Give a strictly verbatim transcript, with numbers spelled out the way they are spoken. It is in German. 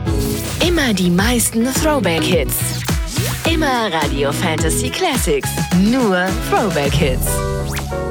Immer die meisten Throwback-Hits. Immer Radio Fantasy Classics. Nur Throwback-Hits.